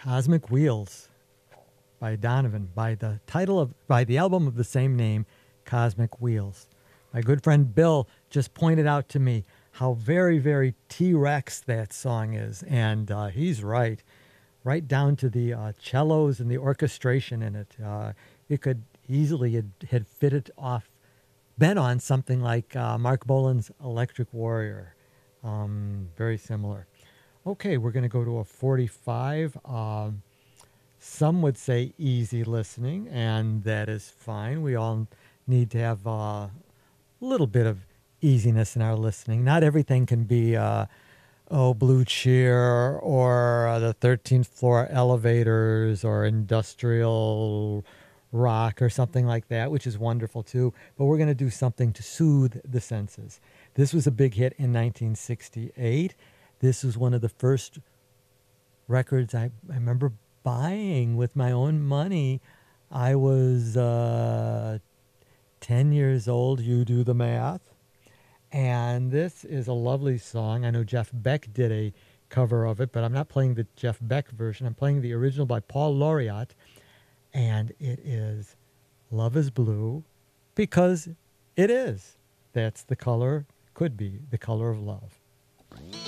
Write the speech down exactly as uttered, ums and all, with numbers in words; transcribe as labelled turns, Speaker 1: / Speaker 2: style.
Speaker 1: Cosmic Wheels by Donovan, by the title of, by the album of the same name, Cosmic Wheels. My good friend Bill just pointed out to me how very, very T-Rex that song is, and uh, he's right, right down to the uh, cellos and the orchestration in it. Uh, it could easily had, had fitted off, been on something like uh, Mark Bolan's Electric Warrior. Um, very similar. Okay, we're going to go to a forty-five. Um, some would say easy listening, and that is fine. We all need to have uh, a little bit of easiness in our listening. Not everything can be, uh, oh, Blue Cheer or uh, the thirteenth Floor Elevators or industrial rock or something like that, which is wonderful too. But we're going to do something to soothe the senses. This was a big hit in nineteen sixty-eight. This was one of the first records I, I remember buying with my own money. I was uh, ten years old. You do the math. And this is a lovely song. I know Jeff Beck did a cover of it, but I'm not playing the Jeff Beck version. I'm playing the original by Paul Loriot. And it is Love is Blue, because it is. That's the color, could be the color of love.